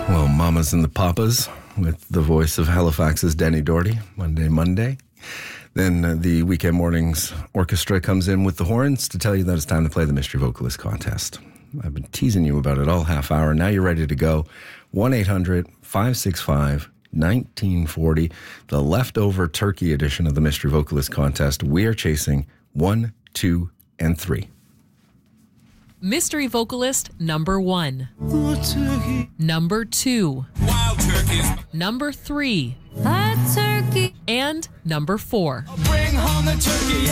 Well, Mamas and the Papas with the voice of Halifax's Danny Doherty, Monday. Then the Weekend Mornings Orchestra comes in with the horns to tell you that it's time to play the Mystery Vocalist Contest. I've been teasing you about it all half hour. Now you're ready to go. 1-800-565-1940. The leftover turkey edition of the Mystery Vocalist Contest. We are chasing 1, 2, and 3. Mystery vocalist number 1. Number 2. Wild turkeys. Number 3. Hot turkey. And number 4. Bring home the turkey.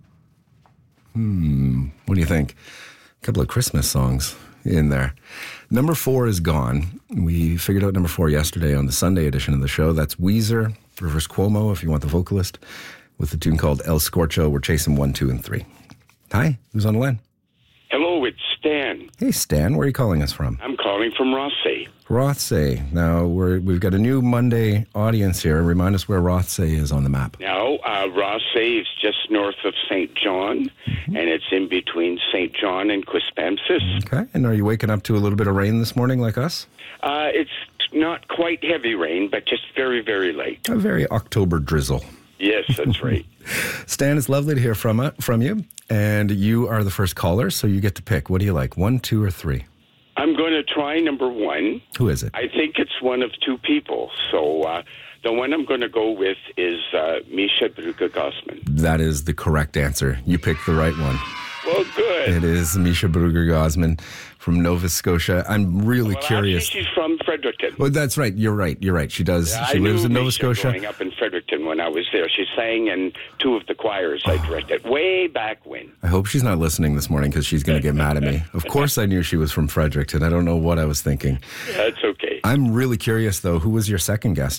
What do you think? A couple of Christmas songs in there. Number 4 is gone. We figured out number 4 yesterday on the Sunday edition of the show. That's Weezer, Rivers Cuomo, if you want the vocalist, with the tune called El Scorcho. We're chasing 1, 2, and 3. Hi, who's on the line? Hello, it's Stan. Hey, Stan, where are you calling us from? I'm calling from Rothsay. Rothsay. Now, we've got a new Monday audience here. Remind us where Rothsay is on the map. Now, Rothsay is just north of St. John, and it's in between St. John and Quispamsis. Okay, and are you waking up to a little bit of rain this morning like us? It's not quite heavy rain, but just very, very light. A very October drizzle. Yes, that's right. Stan, it's lovely to hear from you, and you are the first caller, so you get to pick. What do you like, 1, 2, or 3? I'm going to try number 1. Who is it? I think it's one of 2 people, so the one I'm going to go with is Misha Brugger-Gosman. That is the correct answer. You picked the right one. Well, good. It is Misha Brugger-Gosman from Nova Scotia. I'm really curious. Actually, she's from Fredericton. Well, that's right. You're right. She does. Yeah, she lives in Nova Misha Scotia. Growing up in Fredericton when I was there, she sang in 2 of the choirs I directed way back when. I hope she's not listening this morning because she's going to get mad at me. Of course, I knew she was from Fredericton. I don't know what I was thinking. That's okay. I'm really curious, though. Who was your second guest?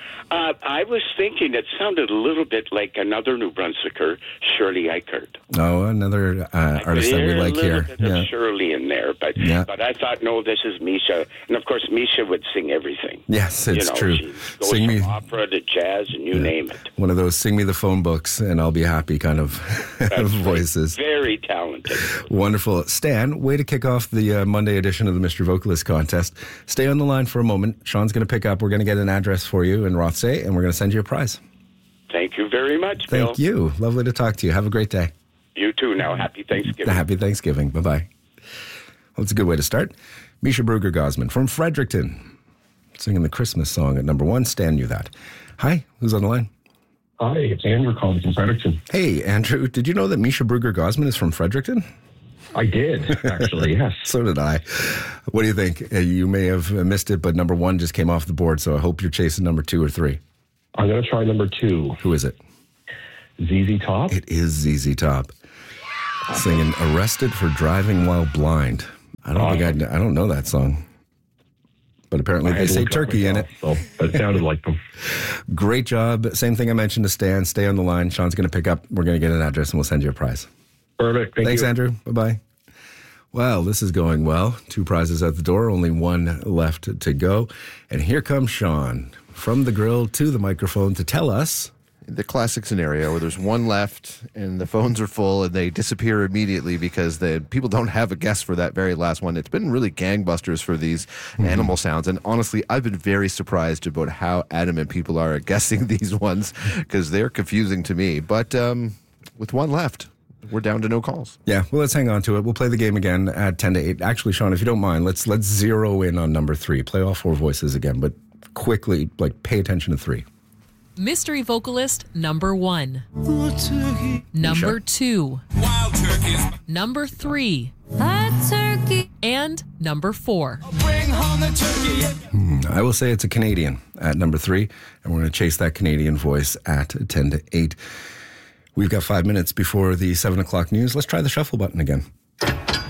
I was thinking it sounded a little bit like another New Brunswicker, Shirley Eichert. Oh, another artist that we like here. A little bit of Shirley in there, but I thought, no, this is Misha. And of course, Misha would sing everything. Yes, it's true. She goes from opera to jazz and you name it. One of those sing me the phone books and I'll be happy kind of voices. Right. Very talented. Wonderful. Stan, way to kick off the Monday edition of the Mystery Vocalist Contest. Stay on the line for a moment. Sean's going to pick up. We're going to get an address for you in Rothsay and we're going to send you a prize. Thank you very much, Bill. Thank you. Lovely to talk to you. Have a great day. You too now. Happy Thanksgiving. Happy Thanksgiving. Bye-bye. Well, it's a good way to start. Misha Brugger-Gosman from Fredericton, singing the Christmas song at number 1. Stan knew that. Hi, who's on the line? Hi, it's Andrew calling from Fredericton. Hey, Andrew, did you know that Misha Brugger-Gosman is from Fredericton? I did, actually, yes. So did I. What do you think? You may have missed it, but number 1 just came off the board, so I hope you're chasing number 2 or 3. I'm going to try number 2. Who is it? ZZ Top. It is ZZ Top. Singing Arrested for Driving While Blind. I don't know that song. But apparently they say turkey in it. So it sounded like them. Great job. Same thing I mentioned to Stan. Stay on the line. Sean's going to pick up. We're going to get an address and we'll send you a prize. Perfect. Thanks, you. Andrew. Bye-bye. Well, this is going well. 2 prizes at the door. Only 1 left to go. And here comes Sean from the grill to the microphone to tell us the classic scenario where there's 1 left and the phones are full and they disappear immediately because the people don't have a guess for that very last one. It's been really gangbusters for these animal sounds. And honestly, I've been very surprised about how adamant people are at guessing these ones because they're confusing to me. But with 1 left, we're down to no calls. Yeah, well, let's hang on to it. We'll play the game again at 10 to 8. Actually, Sean, if you don't mind, let's zero in on number 3. Play all 4 voices again, but quickly, pay attention to 3. Mystery vocalist number 1. Number 2. Wild turkeys. Number 3. Hot turkey. And number 4. Bring home the turkey. I will say it's a Canadian at number 3, and we're going to chase that Canadian voice at 10 to 8. We've got 5 minutes before the 7 o'clock news. Let's try the shuffle button again.